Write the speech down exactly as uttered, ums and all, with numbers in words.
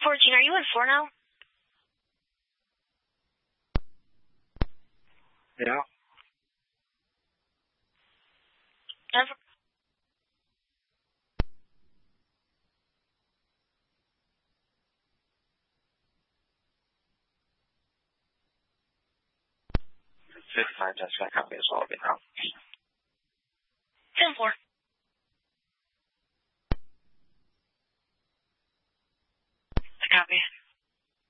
fourteen, are you in four now? Yeah. Ever? fifty-five, that's that copy as well, now.